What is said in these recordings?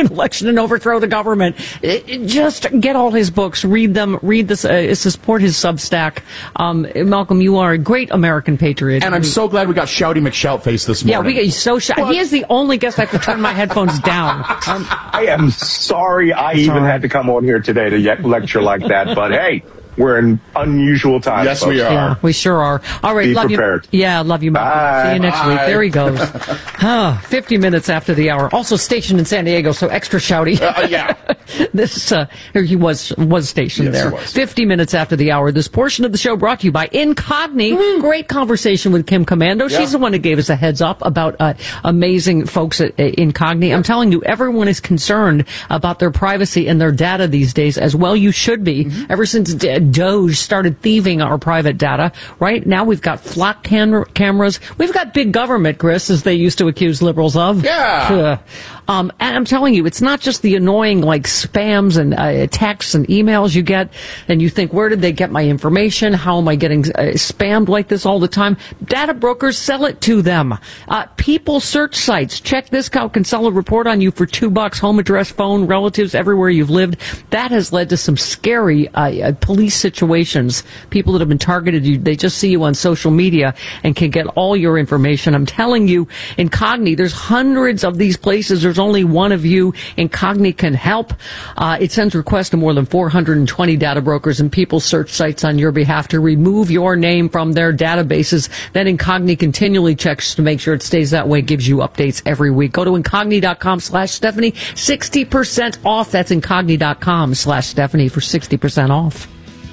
an election and overthrow the government. Just get all his books, read them, read this, support his Substack. Malcolm, you are a great American patriot. And I'm so glad we got Shouty McShoutface this morning. Yeah, we get so He is the only guest I have to turn my headphones down. I am sorry I even had to come on here today to lecture like that, but hey, we're in unusual times. Yes, folks. we are. Yeah, we sure are. All right, Be love prepared. you. Yeah, love you, Malcolm. Bye. See you next week. Bye. There he goes. 50 minutes after the hour. Also stationed in San Diego, so extra shouty. Yeah. This he was stationed Yes, there. he was. 50 minutes after the hour. This portion of the show brought to you by Incogni. Great conversation with Kim Commando. Yeah. She's the one who gave us a heads up about amazing folks at Incogni. I'm telling you, everyone is concerned about their privacy and their data these days, as well you should be. Ever since Doge started thieving our private data, right now we've got flock cameras. We've got big government, Chris, as they used to accuse liberals of. Yeah. And I'm telling you, it's not just the annoying like spams and texts and emails you get, and you think, where did they get my information? How am I getting spammed like this all the time? Data brokers sell it to them. People search sites. Check This out can sell a report on you for $2. Home address, phone, relatives, everywhere you've lived. That has led to some scary police situations. People that have been targeted, they just see you on social media and can get all your information. I'm telling you, Incogni, there's hundreds of these places. There's only one of you. Incogni can help. It sends requests to more than 420 data brokers and people search sites on your behalf to remove your name from their databases. Then Incogni continually checks to make sure it stays that way, gives you updates every week. Go to Incogni.com/Stephanie, 60% off. That's Incogni.com/Stephanie for 60% off.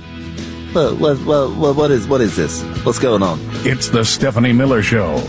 What is this? What's going on? It's the Stephanie Miller Show.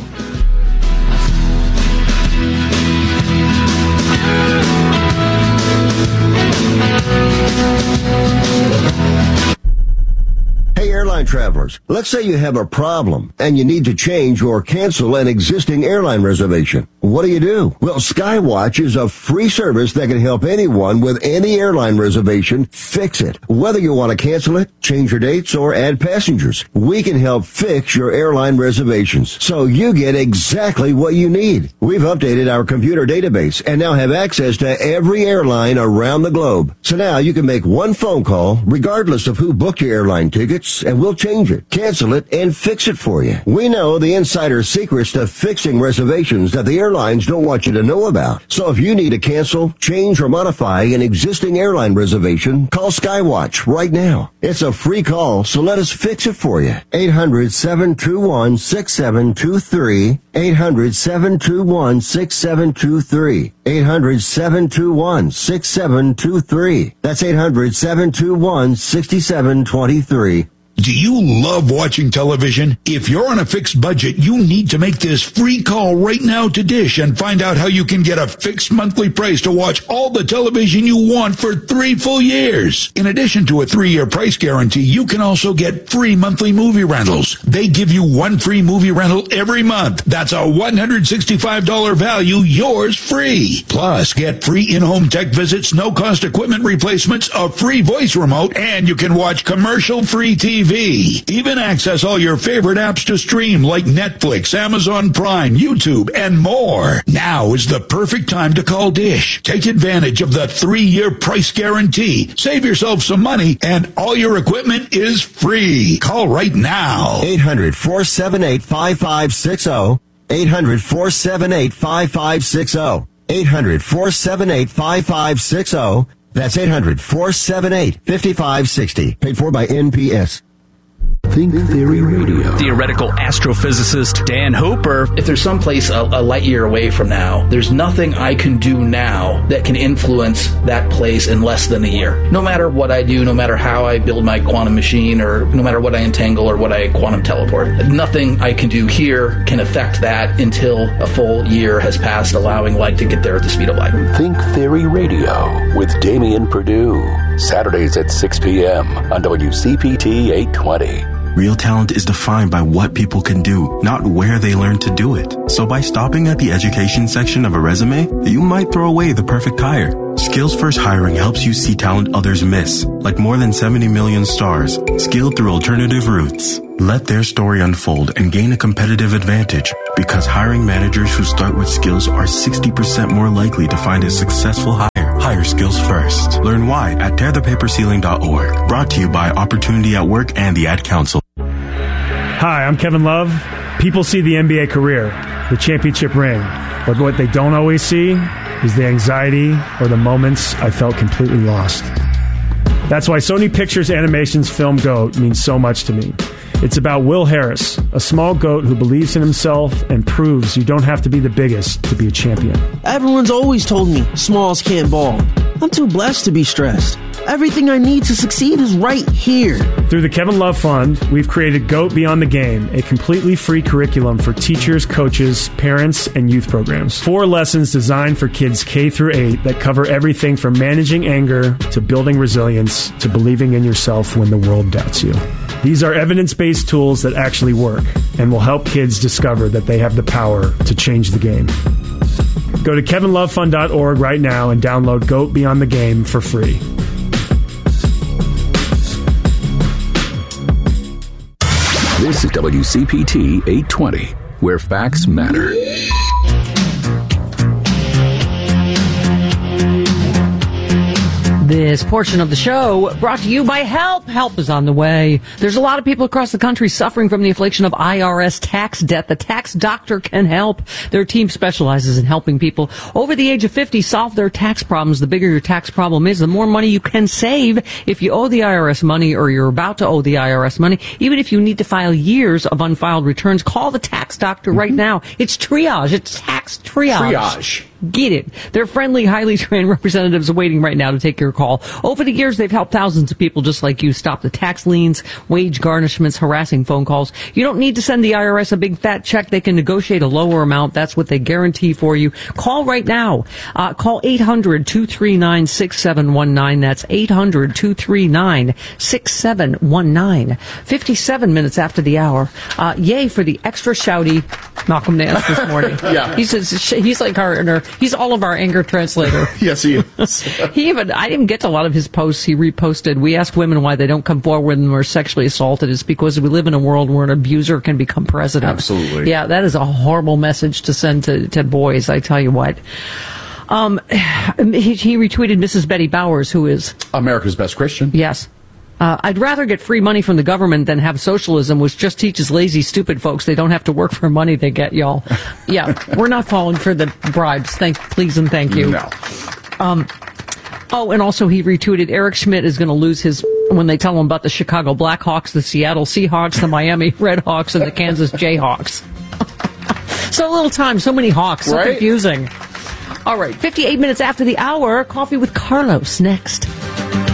Hey, airline travelers, let's say you have a problem and you need to change or cancel an existing airline reservation. What do? Well, Skywatch is a free service that can help anyone with any airline reservation fix it. Whether you want to cancel it, change your dates, or add passengers, we can help fix your airline reservations so you get exactly what you need. We've updated our computer database and now have access to every airline around the globe. So now you can make one phone call regardless of who booked your airline tickets, and we'll change it, cancel it, and fix it for you. We know the insider secrets to fixing reservations that the airlines don't want you to know about. So if you need to cancel, change, or modify an existing airline reservation, call Skywatch right now. It's a free call, so let us fix it for you. 800-721-6723. 800-721-6723. 800-721-6723. That's 800-721-6723. Do you love watching television? If you're on a fixed budget, you need to make this free call right now to Dish and find out how you can get a fixed monthly price to watch all the television you want for 3 full years. In addition to a 3-year price guarantee, you can also get free monthly movie rentals. They give you one free movie rental every month. That's a $165 value, yours free. Plus, get free in-home tech visits, no-cost equipment replacements, a free voice remote, and you can watch commercial-free TV. Even access all your favorite apps to stream like Netflix, Amazon Prime, YouTube, and more. Now is the perfect time to call Dish. Take advantage of the 3-year price guarantee. Save yourself some money, and all your equipment is free. Call right now. 800-478-5560. 800-478-5560. 800-478-5560. That's 800-478-5560. Paid for by NPS. Think Theory Radio. Theoretical astrophysicist Dan Hooper. If there's someplace a light year away from now, there's nothing I can do now that can influence that place in less than a year. No matter what I do, no matter how I build my quantum machine, or no matter what I entangle or what I quantum teleport, nothing I can do here can affect that until a full year has passed, allowing light to get there at the speed of light. Think Theory Radio with Damian Perdue. Saturdays at 6 p.m. on WCPT 820. Real talent is defined by what people can do, not where they learn to do it. So by stopping at the education section of a resume, you might throw away the perfect hire. Skills First Hiring helps you see talent others miss, like more than 70 million stars, skilled through alternative routes. Let their story unfold and gain a competitive advantage, because hiring managers who start with skills are 60% more likely to find a successful hire. hire skills first. Learn why at tearthepaperceiling.org. Brought to you by Opportunity at Work and the Ad Council. Hi, I'm Kevin Love. People see the NBA career, the championship ring, but what they don't always see is the anxiety or the moments I felt completely lost. That's why Sony Pictures Animation's film GOAT means so much to me. It's about Will Harris, a small goat who believes in himself and proves you don't have to be the biggest to be a champion. Everyone's always told me smalls can't ball. I'm too blessed to be stressed. Everything I need to succeed is right here. Through the Kevin Love Fund, we've created GOAT Beyond the Game, a completely free curriculum for teachers, coaches, parents, and youth programs. 4 lessons designed for kids K through 8 that cover everything from managing anger to building resilience to believing in yourself when the world doubts you. These are evidence-based tools that actually work and will help kids discover that they have the power to change the game. Go to kevinlovefund.org right now and download GOAT Beyond the Game for free. This is WCPT 820, where facts matter. This portion of the show brought to you by Help. Help is on the way. There's a lot of people across the country suffering from the affliction of IRS tax debt. The Tax Doctor can help. Their team specializes in helping people over the age of 50 solve their tax problems. The bigger your tax problem is, the more money you can save. If you owe the IRS money or you're about to owe the IRS money, even if you need to file years of unfiled returns, call the Tax Doctor right now. It's triage. It's tax triage. Triage. Get it. They're friendly, highly trained representatives waiting right now to take your call. Over the years, they've helped thousands of people just like you stop the tax liens, wage garnishments, harassing phone calls. You don't need to send the IRS a big fat check. They can negotiate a lower amount. That's what they guarantee for you. Call right now. Call 800-239-6719. That's 800-239-6719. 57 minutes after the hour. Yay for the extra shouty Malcolm Nance this morning. Yeah. He says, he's like he's all of our anger translator. Yes, he is. I didn't get to a lot of his posts he reposted. We ask women why they don't come forward when we're sexually assaulted. It's because we live in a world where an abuser can become president. Absolutely. Yeah, that is a horrible message to send to boys, I tell you what. He retweeted Mrs. Betty Bowers, who is America's Best Christian. Yes. I'd rather get free money from the government than have socialism, which just teaches lazy, stupid folks they don't have to work for money they get, y'all. Yeah, we're not falling for the bribes. Please and thank you. No. And also he retweeted Eric Schmidt is going to lose his, when they tell him about the Chicago Blackhawks, the Seattle Seahawks, the Miami Redhawks, and the Kansas Jayhawks. So little time, so many Hawks, so confusing. All right, 58 minutes after the hour, Coffee with Carlos next.